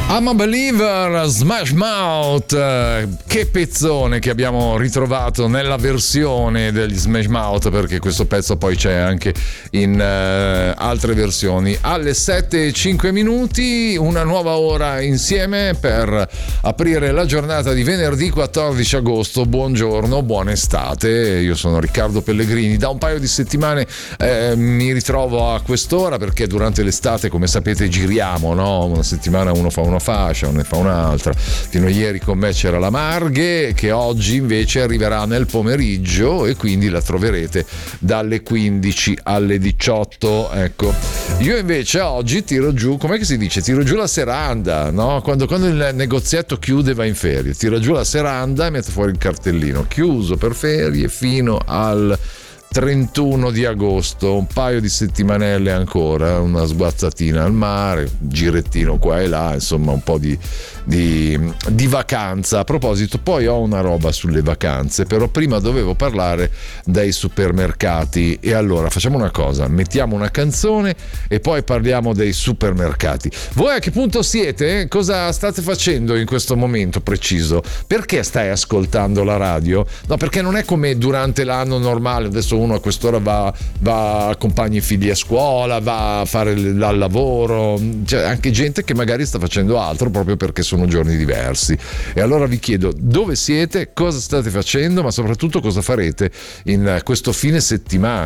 I'm a Believer, Smash Mouth, che pezzone che abbiamo ritrovato nella versione degli Smash Mouth, perché questo pezzo poi c'è anche in altre versioni. Alle 7:05, una nuova ora insieme per aprire la giornata di venerdì 14 agosto. Buongiorno, buona estate, io sono Riccardo Pellegrini. Da un paio di settimane mi ritrovo a quest'ora perché durante l'estate, come sapete, giriamo, no? Una settimana uno fa una fascia, ne fa un'altra. Fino a ieri con me c'era la Marghe, che oggi invece arriverà nel pomeriggio e quindi la troverete dalle 15 alle 18. Ecco, io invece oggi tiro giù, com'è che si dice? Tiro giù la seranda, no? Quando il negozietto chiude va in ferie, tiro giù la seranda e metto fuori il cartellino: chiuso per ferie fino al 31 di agosto, un paio di settimanelle ancora, una sguazzatina al mare, girettino qua e là, insomma un po' di vacanza. A proposito, poi ho una roba sulle vacanze, però prima dovevo parlare dei supermercati, e allora facciamo una cosa: mettiamo una canzone e poi parliamo dei supermercati. Voi a che punto siete? Cosa state facendo in questo momento preciso? Perché stai ascoltando la radio? No, perché non è come durante l'anno normale, adesso uno a quest'ora va accompagna i figli a scuola, va a fare al lavoro, c'è anche gente che magari sta facendo altro proprio perché sono giorni diversi. E allora vi chiedo: dove siete, cosa state facendo, ma soprattutto cosa farete in questo fine settimana?